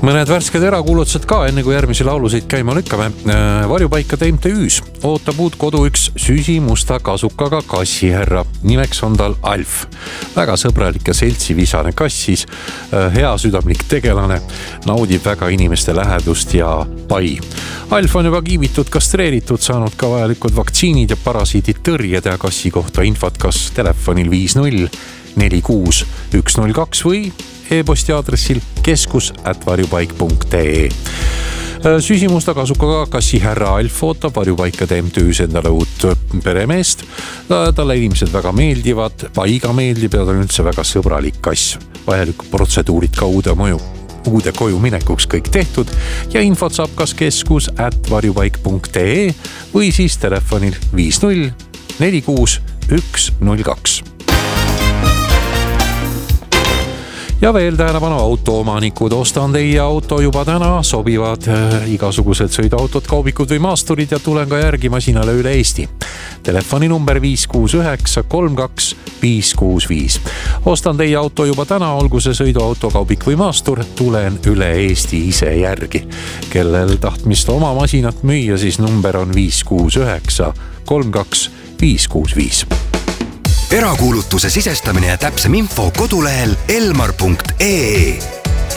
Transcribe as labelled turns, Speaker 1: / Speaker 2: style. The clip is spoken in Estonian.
Speaker 1: Mõned värsked erakuulutused ka, enne kui järgmisi laulusid käima lükkame. Varjupaikade MTÜs ootab uut kodu üks süsimusta kasukaga kassiherra. Nimeks on tal Alf. Väga sõbralik ja seltsivisane kassis, hea südamlik tegelane, naudib väga inimeste lähedust ja pai. Alf on juba kiibitud, kastreeritud, saanud ka vajalikud vaktsiinid ja parasiidid tõrjed ja kassi kohta infot kas telefonil 50 46 102 või e-posti aadressil keskus@varjupaik.ee. Süsimusta kasukaga kassiherra Alf ootab varjupaikade MTÜs endale uut peremeest. Talle inimesed väga meeldivad, paiga meeldib ja ta on üldse väga sõbralik kass. Vajalikud protseduurid ka uude koju minekuks kõik tehtud ja infot saab kas keskus@varjupaik.ee või siis telefonil 50 46 102. Ja veel tähelepanu autoomanikud, ostan teie auto juba täna, sobivad igasugused sõiduautod, kaubikud või maasturid ja tulen ka järgi masinale üle Eesti. Telefoni number 569 32 565. Ostan teie auto juba täna, olgu see sõiduauto, kaubik või maastur, tulen üle Eesti ise järgi. Kellel tahtmist oma masinat müüa, siis number on 569 32 565.
Speaker 2: Erakuulutuse sisestamine ja täpsem info kodulehel elmar.ee.